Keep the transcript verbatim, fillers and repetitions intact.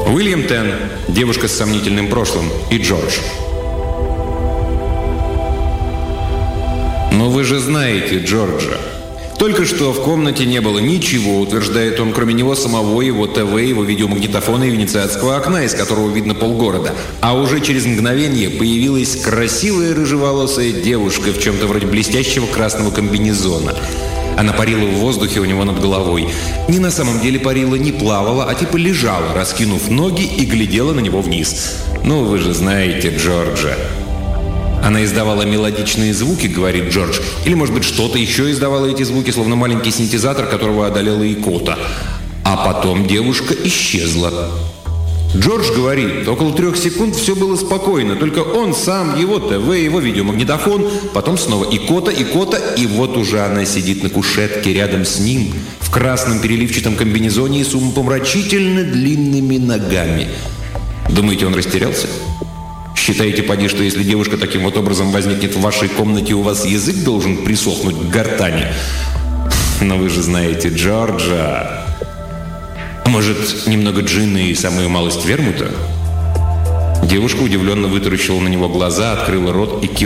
Уильям Тен, девушка с сомнительным прошлым, и Джордж. «Но вы же знаете Джорджа. Только что в комнате не было ничего, утверждает он, кроме него самого, его ТВ, его видеомагнитофона и венецианского окна, из которого видно полгорода. А уже через мгновение появилась красивая рыжеволосая девушка в чем-то вроде блестящего красного комбинезона. Она парила в воздухе у него над головой. Не на самом деле парила, не плавала, а типа лежала, раскинув ноги, и глядела на него вниз. Ну, вы же знаете Джорджа». «Она издавала мелодичные звуки, — говорит Джордж, — или, может быть, что-то еще издавало эти звуки, словно маленький синтезатор, которого одолела икота. А потом девушка исчезла». Джордж говорит, около трех секунд все было спокойно, только он сам, его ТВ, его видеомагнитофон, потом снова икота, икота, и вот уже она сидит на кушетке рядом с ним, в красном переливчатом комбинезоне и с умопомрачительно длинными ногами. Думаете, он растерялся? Считаете, поди, что если девушка таким вот образом возникнет в вашей комнате, у вас язык должен присохнуть к гортани? Но вы же знаете Джорджа. Может, немного джина и самую малость вермута? Девушка удивленно вытаращила на него глаза, открыла рот и кивнула.